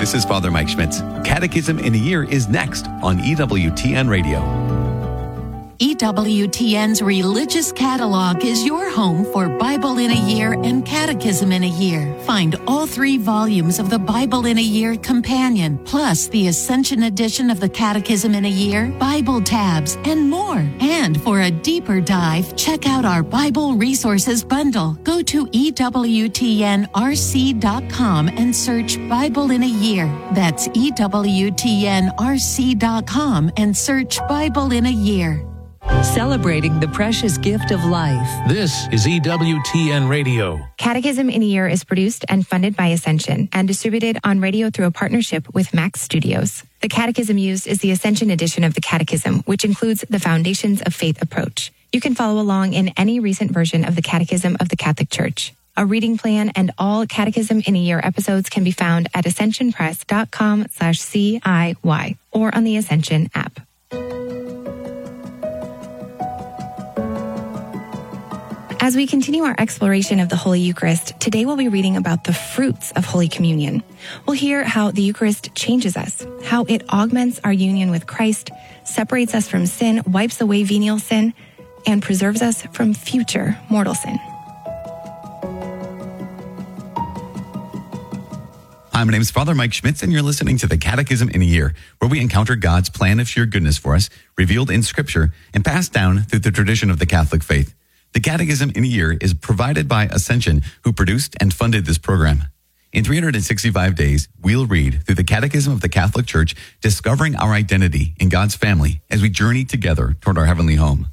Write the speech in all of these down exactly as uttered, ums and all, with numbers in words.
This is Father Mike Schmitz. Catechism in a Year is next on E W T N Radio. E W T N's Religious Catalog is your home for Bible in a Year and Catechism in a Year. Find all three volumes of the Bible in a Year Companion, plus the Ascension edition of the Catechism in a Year, Bible tabs, and more. And for a deeper dive, check out our Bible Resources Bundle. Go to E W T N R C dot com and search Bible in a Year. That's E W T N R C dot com and search Bible in a Year. Celebrating the precious gift of life. This is E W T N Radio. Catechism in a Year is produced and funded by Ascension and distributed on radio through a partnership with Max Studios. The catechism used is the Ascension edition of the Catechism, which includes the Foundations of Faith approach. You can follow along in any recent version of the Catechism of the Catholic Church. A reading plan and all Catechism in a Year episodes can be found at ascensionpress.com slash CIY or on the Ascension app. As we continue our exploration of the Holy Eucharist, today we'll be reading about the fruits of Holy Communion. We'll hear how the Eucharist changes us, how it augments our union with Christ, separates us from sin, wipes away venial sin, and preserves us from future mortal sin. Hi, my name is Father Mike Schmitz, and you're listening to the Catechism in a Year, where we encounter God's plan of sheer goodness for us, revealed in Scripture, and passed down through the tradition of the Catholic faith. The Catechism in a Year is provided by Ascension, who produced and funded this program. In three hundred sixty-five days, we'll read through the Catechism of the Catholic Church, discovering our identity in God's family as we journey together toward our heavenly home.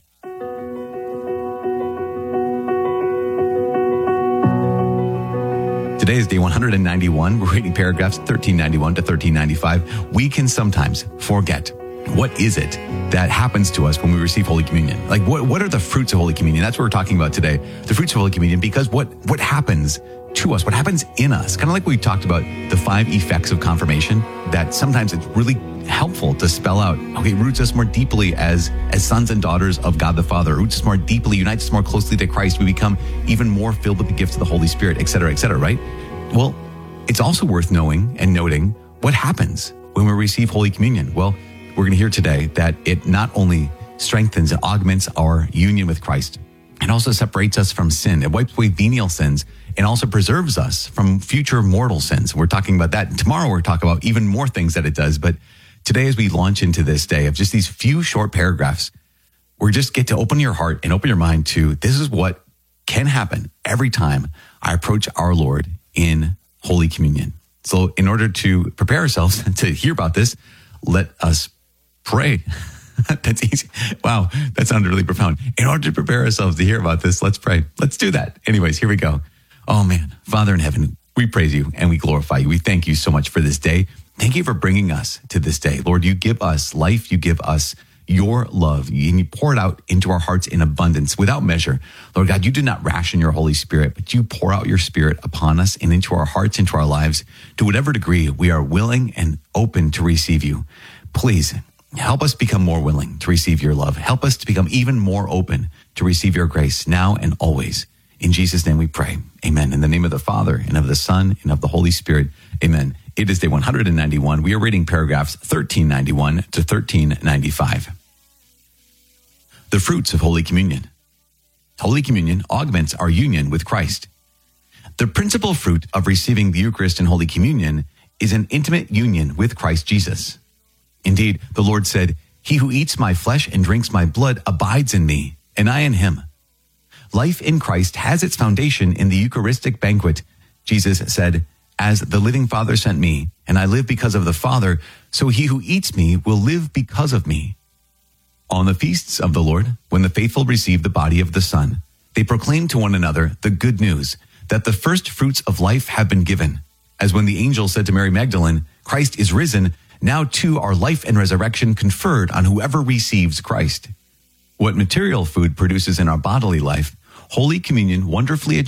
Today is day one hundred ninety-one. We're reading paragraphs thirteen ninety-one to thirteen ninety-five. We can sometimes forget. What is it that happens to us when we receive Holy Communion? Like, what, what are the fruits of Holy Communion? That's what we're talking about today. The fruits of Holy Communion, because what, what happens to us, what happens in us? Kind of like we talked about the five effects of confirmation, that sometimes it's really helpful to spell out, okay, it roots us more deeply as, as sons and daughters of God the Father, it roots us more deeply, unites us more closely to Christ. We become even more filled with the gift of the Holy Spirit, et cetera, et cetera, right? Well, it's also worth knowing and noting what happens when we receive Holy Communion. Well, we're going to hear today that it not only strengthens and augments our union with Christ, it also separates us from sin. It wipes away venial sins and also preserves us from future mortal sins. We're talking about that. And tomorrow we're talking about even more things that it does. But today, as we launch into this day of just these few short paragraphs, we just get to open your heart and open your mind to this is what can happen every time I approach our Lord in Holy Communion. So in order to prepare ourselves to hear about this, let us pray. That's easy. Wow, that sounded really profound. In order to prepare ourselves to hear about this, let's pray. Let's do that. Anyways, here we go. Oh man, Father in heaven, we praise you and we glorify you. We thank you so much for this day. Thank you for bringing us to this day. Lord, you give us life. You give us your love, and you pour it out into our hearts in abundance without measure. Lord God, you do not ration your Holy Spirit, but you pour out your Spirit upon us and into our hearts, into our lives. To whatever degree we are willing and open to receive you, please help us become more willing to receive your love. Help us to become even more open to receive your grace now and always. In Jesus' name we pray. Amen. In the name of the Father, and of the Son, and of the Holy Spirit. Amen. It is day one hundred ninety-one. We are reading paragraphs thirteen ninety-one to thirteen ninety-five. The fruits of Holy Communion. Holy Communion augments our union with Christ. The principal fruit of receiving the Eucharist and Holy Communion is an intimate union with Christ Jesus. Indeed, the Lord said, "He who eats my flesh and drinks my blood abides in me, and I in him." Life in Christ has its foundation in the Eucharistic banquet. Jesus said, "As the living Father sent me, and I live because of the Father, so he who eats me will live because of me." On the feasts of the Lord, when the faithful receive the body of the Son, they proclaim to one another the good news that the first fruits of life have been given. As when the angel said to Mary Magdalene, "Christ is risen, now too are life and resurrection conferred on whoever receives Christ." What material food produces in our bodily life, Holy Communion wonderfully